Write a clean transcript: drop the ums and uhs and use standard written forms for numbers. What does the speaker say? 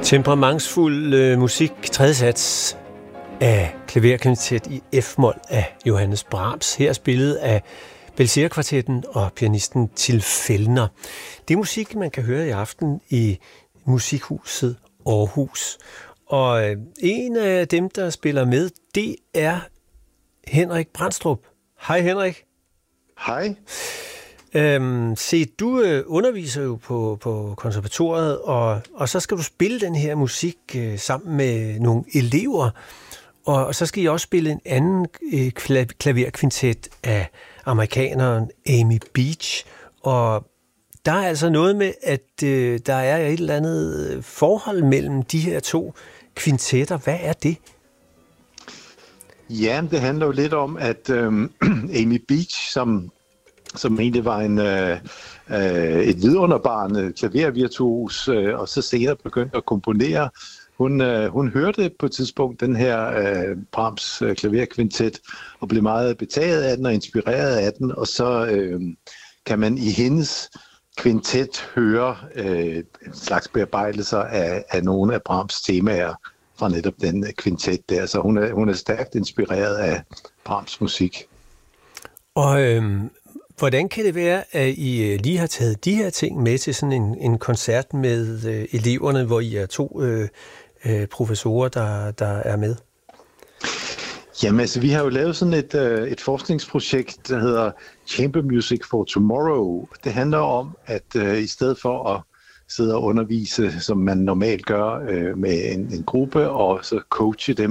Temperamentsfuld musik, tredje sats af klaverkvintet i F-mol af Johannes Brahms, her spillet af Belcea-kvartetten og pianisten Till Fellner. Det er musik, man kan høre i aften i Musikhuset Aarhus. Og en af dem, der spiller med, det er Henrik Brandstrup. Hej Henrik. Hej. Se, du underviser jo på konservatoriet, og så skal du spille den her musik sammen med nogle elever, og så skal I også spille en anden klaverkvintet af amerikaneren Amy Beach, og der er altså noget med, at der er et eller andet forhold mellem de her to kvintetter. Hvad er det? Ja, det handler jo lidt om, at Amy Beach, som egentlig var et vidunderbarn klavervirtuos, og så senere begyndte at komponere. Hun hørte på et tidspunkt den her Brahms klaverkvintet, og blev meget betaget af den og inspireret af den, og så kan man i hendes kvintet høre en slags bearbejdelser af nogle af Brahms temaer fra netop den kvintet der. Så hun er stærkt inspireret af Brahms musik. Og hvordan kan det være, at I lige har taget de her ting med til sådan en koncert med eleverne, hvor I er to professorer, der er med? Jamen altså, vi har jo lavet sådan et forskningsprojekt, der hedder Chamber Music for Tomorrow. Det handler om, at i stedet for at sidde og undervise, som man normalt gør med en gruppe, og så coache dem